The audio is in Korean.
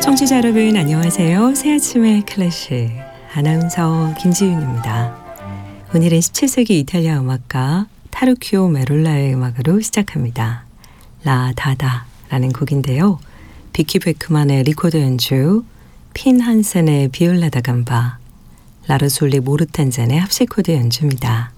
청취자 여러분 안녕하세요. 새아침의 클래식 아나운서 김지윤입니다. 오늘은 17세기 이탈리아 음악가 타르키오 메롤라의 음악으로 시작합니다. 라 다다라는 곡인데요. 비키 베크만의 리코더 연주, 핀 한센의 비올라 다 감바, 라르솔리 모르탄잔의 합시 코드 연주입니다.